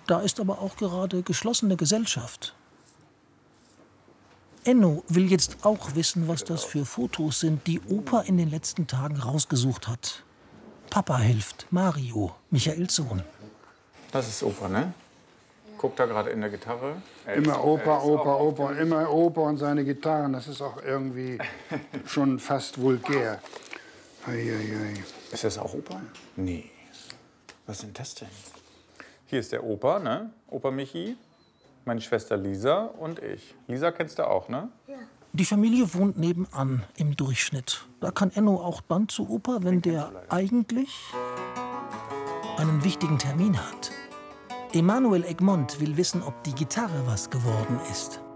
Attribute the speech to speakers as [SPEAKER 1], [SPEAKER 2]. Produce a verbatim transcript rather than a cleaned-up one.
[SPEAKER 1] Da ist aber auch gerade geschlossene Gesellschaft. Enno will jetzt auch wissen, was das für Fotos sind, die Opa in den letzten Tagen rausgesucht hat. Papa hilft, Mario, Michaels Sohn.
[SPEAKER 2] Das ist Opa, ne? Guckt da gerade in der Gitarre. Er
[SPEAKER 3] Immer
[SPEAKER 2] ist,
[SPEAKER 3] Opa, Opa, Opa,
[SPEAKER 2] und
[SPEAKER 3] immer Opa und seine Gitarren. Das ist auch irgendwie schon fast vulgär. Ei, ei, ei.
[SPEAKER 2] Ist das auch Opa? Nee. Was sind das denn? Hier ist der Opa, ne? Opa Michi, meine Schwester Lisa und ich. Lisa kennst du auch, ne?
[SPEAKER 4] Ja.
[SPEAKER 1] Die Familie wohnt nebenan im Durchschnitt. Da kann Enno auch dann zu Opa, wenn der eigentlich einen wichtigen Termin hat. Emanuel Egmont will wissen, ob die Gitarre was geworden ist.